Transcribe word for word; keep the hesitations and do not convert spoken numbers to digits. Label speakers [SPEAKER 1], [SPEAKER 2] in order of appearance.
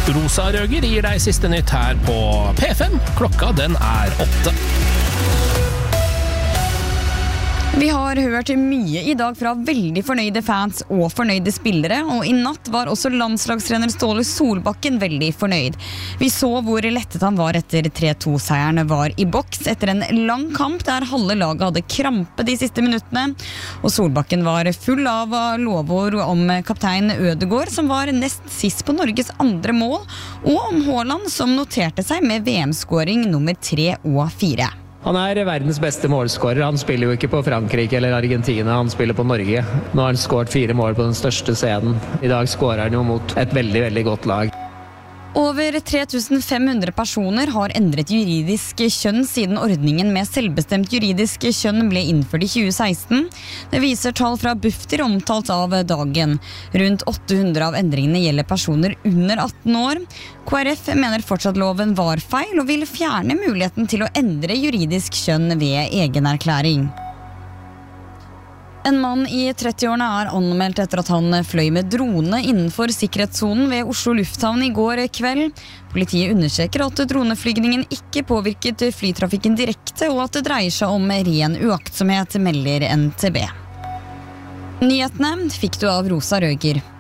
[SPEAKER 1] Rosa Røger gir deg siste nytt her på P fem. Klokka den er åtte.
[SPEAKER 2] Vi har hørt mye I dag fra veldig fornøyde fans og fornøyde spillere, og I natt var også landslagstrener Ståle Solbakken veldig fornøyd. Vi så hvor lettet han var etter tre to-seieren var I boks etter en lang kamp der halve laget hadde krampe de siste minuttene, og Solbakken var full av lovord om kaptein Ødegaard, som var nest sist på Norges andre mål, og om Haaland, som noterte seg med V M-skåring nummer tre og fire.
[SPEAKER 3] Han er verdens beste målskårer. Han spiller jo ikke på Frankrike eller Argentina, han spiller på Norge. Nå har han skåret fire mål på den største scenen. I dag skårer han jo mot et veldig, veldig godt lag.
[SPEAKER 2] Over tre tusen fem hundre personer har endret juridisk kjønn siden ordningen med selvbestemt juridisk kjønn ble innført I tjue seksten. Det viser tall fra Bufdir omtalt av dagen. Rundt åtte hundre av endringene gjelder personer under atten år. K R F mener fortsatt loven var feil og vil fjerne muligheten til å endre juridisk kjønn ved egenerklæring. En mann I trettiårene er anmeldt etter at han fløy med drone innenfor sikkerhetszonen ved Oslo lufthavn I går kveld. Politiet understreker at droneflygningen ikke påvirket flytrafikken direkte, og at det dreier seg om ren uaktsomhet, melder N T B. Nyhetene fikk du av Rosa Røger.